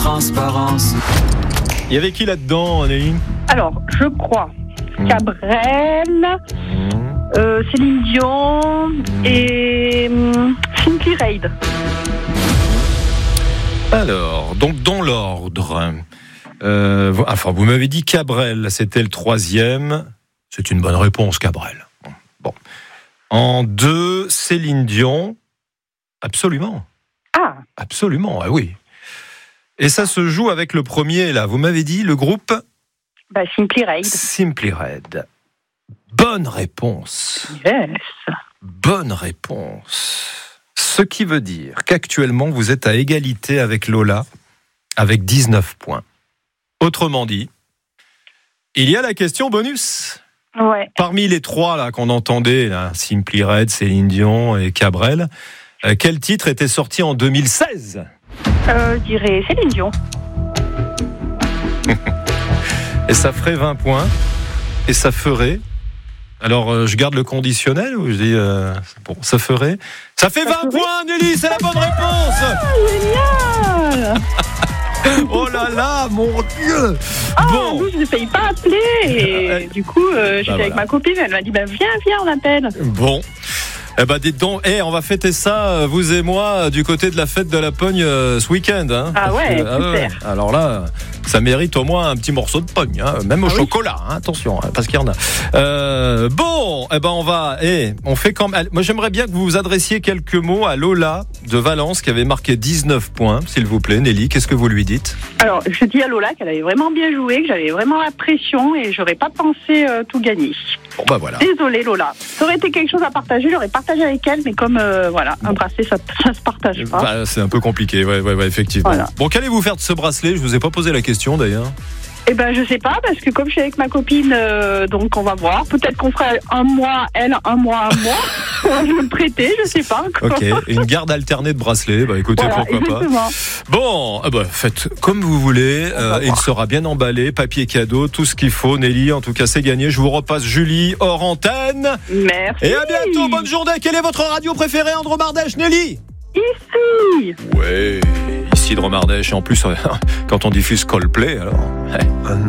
Transparence. Il y avait qui là-dedans, Nelly? Alors, je crois Cabrel, Céline Dion et Simply Red. Alors, donc dans l'ordre, vous m'avez dit Cabrel, c'était le 3e. C'est une bonne réponse, Cabrel. Bon. En 2, Céline Dion. Absolument. Ah. Absolument, oui. Et ça se joue avec le premier, là. Vous m'avez dit le groupe Simply Red. Simply Red. Bonne réponse. Yes. Bonne réponse. Ce qui veut dire qu'actuellement, vous êtes à égalité avec Lola, avec 19 points. Autrement dit, il y a la question bonus. Ouais. Parmi les 3 là, qu'on entendait, là, Simply Red, Céline Dion et Cabrel, quel titre était sorti en 2016 ? Je dirais Céline Dion. Et ça ferait 20 points. Et ça ferait... Alors, je garde le conditionnel ou je dis... bon, ça ferait... Ça fait 20 points, Nelly, c'est la bonne réponse. Génial. Oh là là, mon Dieu. Bon. Je ne failli pas appeler. Et du coup, j'étais avec ma copine, elle m'a dit, viens, on appelle. Bon. Eh ben, dites donc, on va fêter ça, vous et moi, du côté de la fête de la Pogne ce week-end. Hein, ah ouais, super. Ouais. Alors là, ça mérite au moins un petit morceau de pogne, hein, même au chocolat, hein, attention, parce qu'il y en a. Bon, on va, on fait quand même. Moi, j'aimerais bien que vous vous adressiez quelques mots à Lola de Valence, qui avait marqué 19 points, s'il vous plaît. Nelly, qu'est-ce que vous lui dites ? Alors, je dis à Lola qu'elle avait vraiment bien joué, que j'avais vraiment la pression et j'aurais pas pensé tout gagner. Bon, voilà. Désolée, Lola. Ça aurait été quelque chose à partager, j'aurais partagé avec elle, mais comme, un bracelet, ça se partage pas. C'est un peu compliqué, ouais, effectivement. Voilà. Bon, qu'allez-vous faire de ce bracelet ? Je vous ai pas posé la question, d'ailleurs. Je sais pas, parce que comme je suis avec ma copine, donc on va voir. Peut-être qu'on fera un mois, elle, un mois. Je vais me prêter, je sais pas. Ok, une garde alternée de bracelets, écoutez, voilà, pourquoi exactement. Pas. Bon, faites comme vous voulez, il sera bien emballé, papier cadeau, tout ce qu'il faut. Nelly, en tout cas, c'est gagné. Je vous repasse Julie hors antenne. Merci. Et à bientôt, bonne journée. Quelle est votre radio préférée, Andromardèche, Nelly ? Ici. Ouais, ici de Romardèche. En plus, quand on diffuse Coldplay, alors...